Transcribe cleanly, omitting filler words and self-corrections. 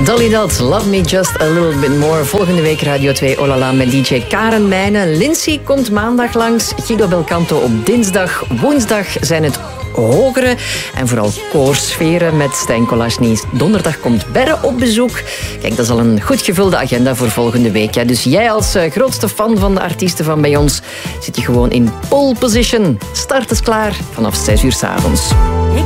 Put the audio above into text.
Dolly Dot, Love Me Just a Little Bit More. Volgende week Radio 2 Olala met DJ Karen Mijnen. Lindsay komt maandag langs. Guido Belcanto op dinsdag. Woensdag zijn het hogere en vooral koorsferen met Stijn Kolasny. Donderdag komt Berre op bezoek. Kijk, dat is al een goed gevulde agenda voor volgende week. Ja. Dus jij als grootste fan van de artiesten van bij ons zit je gewoon in pole position. Start is klaar vanaf 6 uur 's avonds.